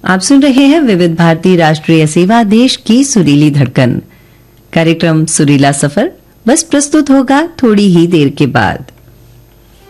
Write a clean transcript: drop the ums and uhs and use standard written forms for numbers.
आप सुन रहे हैं विविध भारती राष्ट्रीय सेवा, देश की सुरीली धड़कन। कार्यक्रम सुरीला सफर बस प्रस्तुत होगा थोड़ी ही देर के बाद।